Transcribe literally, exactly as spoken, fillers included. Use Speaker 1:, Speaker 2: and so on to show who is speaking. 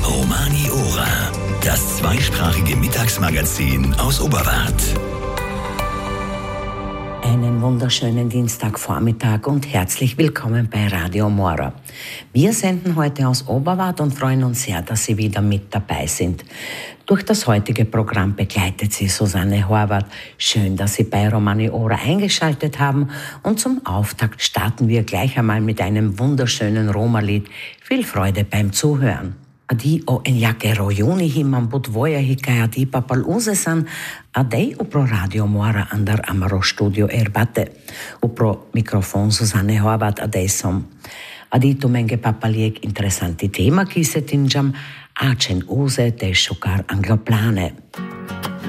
Speaker 1: Romani Ora, das zweisprachige Mittagsmagazin aus Oberwart.
Speaker 2: Einen wunderschönen Dienstagvormittag und herzlich willkommen bei Radio Mora. Wir senden heute aus Oberwart und freuen uns sehr, dass Sie wieder mit dabei sind. Durch das heutige Programm begleitet Sie Susanne Horvath. Schön, dass Sie bei Romani Ora eingeschaltet haben. Und zum Auftakt starten wir gleich einmal mit einem wunderschönen Roma-Lied. Viel Freude beim Zuhören. Adi o enjake rojuni himam budvoja hikaj adi papal uzesan, adej upro Radio Mora andar amaro studio erbate. Upro mikrofon Susanne Horvath adesom. Adi tu menge papalijek interesanti tema ki se tinjam, acen uze te šukar angloplane.